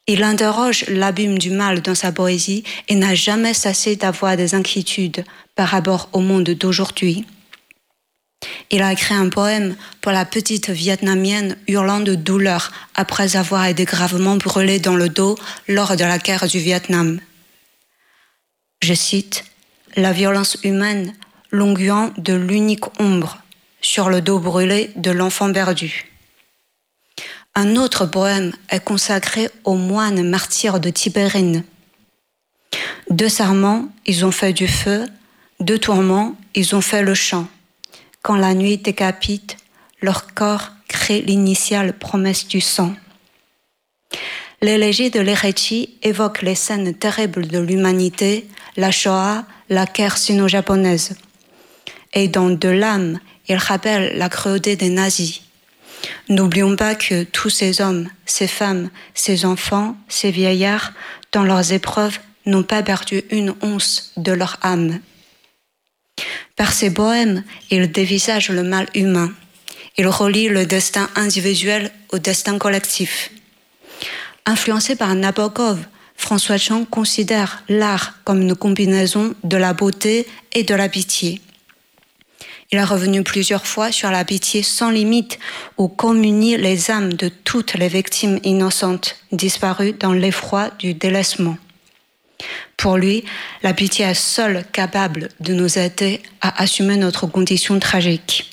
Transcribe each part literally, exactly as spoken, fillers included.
Il interroge l'abîme du mal dans sa poésie et n'a jamais cessé d'avoir des inquiétudes par rapport au monde d'aujourd'hui. Il a écrit un poème pour la petite Vietnamienne hurlant de douleur après avoir été gravement brûlée dans le dos lors de la guerre du Vietnam. Je cite, « La violence humaine, l'onguant de l'unique ombre sur le dos brûlé de l'enfant perdu. » Un autre poème est consacré aux moines martyrs de Tibérine. Deux serments, ils ont fait du feu, deux tourments, ils ont fait le chant. Quand la nuit décapite, leur corps crée l'initiale promesse du sang. L'élégie de l'Erechi évoque les scènes terribles de l'humanité, la Shoah, la guerre sino-japonaise. Et dans De l'âme, il rappelle la cruauté des nazis. N'oublions pas que tous ces hommes, ces femmes, ces enfants, ces vieillards, dans leurs épreuves, n'ont pas perdu une once de leur âme. Par ses poèmes, il dévisage le mal humain. Il relie le destin individuel au destin collectif. Influencé par Nabokov, François Chan considère l'art comme une combinaison de la beauté et de la pitié. Il est revenu plusieurs fois sur la pitié sans limite où communient les âmes de toutes les victimes innocentes disparues dans l'effroi du délaissement. Pour lui, la pitié est seule capable de nous aider à assumer notre condition tragique.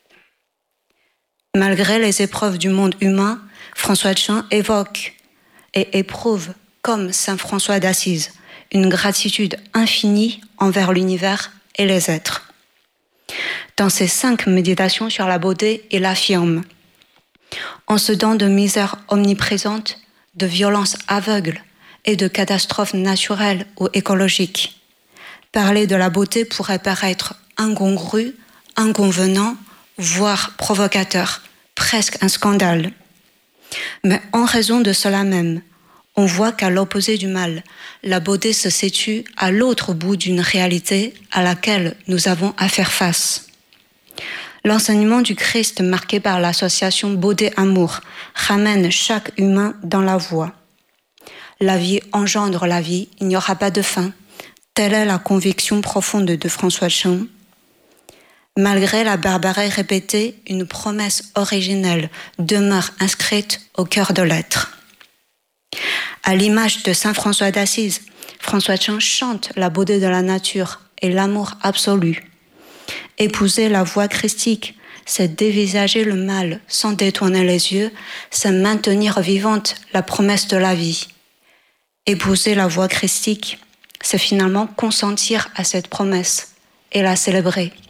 Malgré les épreuves du monde humain, François Chan évoque et éprouve, comme saint François d'Assise, une gratitude infinie envers l'univers et les êtres. Dans ses cinq méditations sur la beauté, il affirme « En ce temps de misère omniprésente, de violence aveugle et de catastrophes naturelles ou écologiques, parler de la beauté pourrait paraître incongru, inconvenant, voire provocateur, presque un scandale. Mais en raison de cela même, on voit qu'à l'opposé du mal, la beauté se situe à l'autre bout d'une réalité à laquelle nous avons à faire face. L'enseignement du Christ marqué par l'association beauté-amour ramène chaque humain dans la voie. La vie engendre la vie, il n'y aura pas de fin. Telle est la conviction profonde de François Chan. Malgré la barbarie répétée, une promesse originelle demeure inscrite au cœur de l'être. À l'image de saint François d'Assise, François Chan chante la beauté de la nature et l'amour absolu. Épouser la voie christique, c'est dévisager le mal sans détourner les yeux, c'est maintenir vivante la promesse de la vie. Épouser la voie christique, c'est finalement consentir à cette promesse et la célébrer.